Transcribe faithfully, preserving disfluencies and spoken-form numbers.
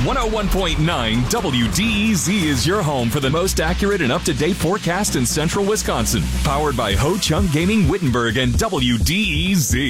one oh one point nine W D E Z is your home for the most accurate and up-to-date forecast in central Wisconsin. Powered by Ho Chunk Gaming Wittenberg and W D E Z.